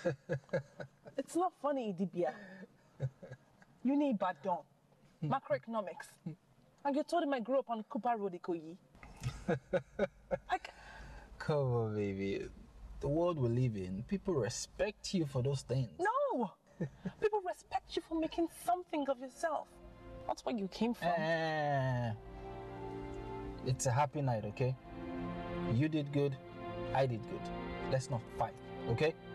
It's not funny, Idibia. You need Badon. Macroeconomics. And you told him I grew up on Cooper Road, Ikoyi. Come on, baby. The world we live in, people respect you for those things. No! People respect you for making something of yourself. That's where you came from. It's a happy night, okay? You did good, I did good. Let's not fight, okay?